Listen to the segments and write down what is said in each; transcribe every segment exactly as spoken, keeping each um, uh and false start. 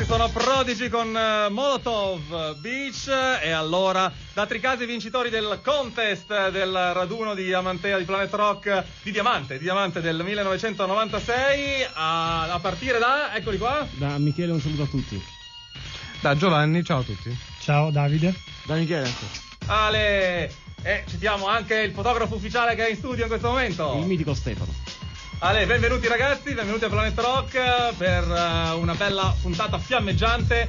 sono Prodigy con uh, Molotov Beach. E allora, da Tricasi vincitori del contest del raduno di Amantea di Planet Rock di Diamante, di Diamante del millenovecentonovantasei, a, a partire da, eccoli qua. Da Michele un saluto a tutti. Da Giovanni, ciao a tutti. Ciao Davide. Da Michele anche. Ale. E citiamo anche il fotografo ufficiale che è in studio in questo momento, il mitico Stefano. Ale, benvenuti ragazzi, benvenuti a Planet Rock per uh, una bella puntata fiammeggiante.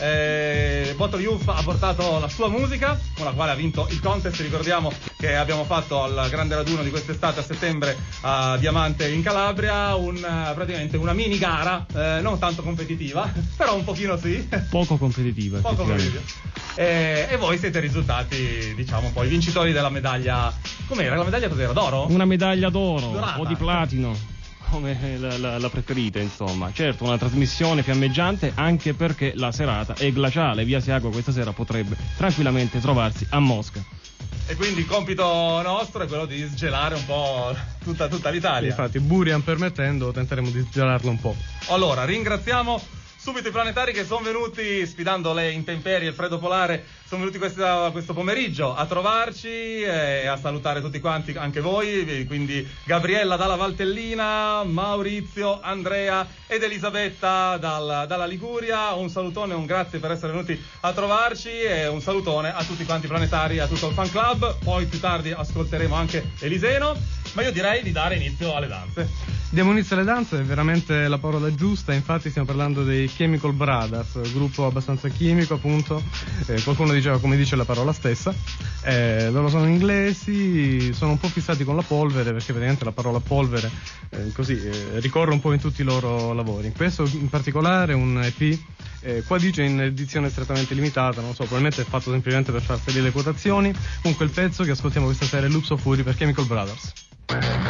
eh, Bottle Youth ha portato la sua musica, con la quale ha vinto il contest. Ricordiamo che abbiamo fatto al grande raduno di quest'estate a settembre a Diamante in Calabria un, uh, praticamente una mini gara, eh, non tanto competitiva, però un pochino sì. Poco competitiva. Poco competitiva. E, e voi siete risultati, diciamo, poi vincitori della medaglia. Com'era? La medaglia cos'era? D'oro? Una medaglia d'oro. Dorata. O di platino, come la, la, la preferite, insomma. Certo, una trasmissione fiammeggiante, anche perché la serata è glaciale. Via Siagua questa sera potrebbe tranquillamente trovarsi a Mosca. E quindi il compito nostro è quello di sgelare un po' tutta, tutta l'Italia. Infatti, Burian permettendo, tenteremo di sgelarlo un po'. Allora, ringraziamo subito i planetari che sono venuti, sfidando le intemperie, il freddo polare, sono venuti questa, questo pomeriggio a trovarci e a salutare tutti quanti, anche voi, quindi Gabriella dalla Valtellina, Maurizio, Andrea ed Elisabetta dal, dalla Liguria. Un salutone, un grazie per essere venuti a trovarci e un salutone a tutti quanti i planetari, a tutto il fan club. Poi più tardi ascolteremo anche Eliseno, ma io direi di dare inizio alle danze. Diamo inizio alle danze, è veramente la parola giusta, infatti stiamo parlando dei Chemical Brothers, gruppo abbastanza chimico appunto, eh, qualcuno diceva come dice la parola stessa, eh, loro sono inglesi, sono un po' fissati con la polvere perché praticamente la parola polvere eh, così eh, ricorre un po' in tutti i loro lavori. In questo in particolare un E P, eh, qua dice in edizione strettamente limitata, non so, probabilmente è fatto semplicemente per far salire le quotazioni. Comunque il pezzo che ascoltiamo questa sera è Loops of Fury per Chemical Brothers.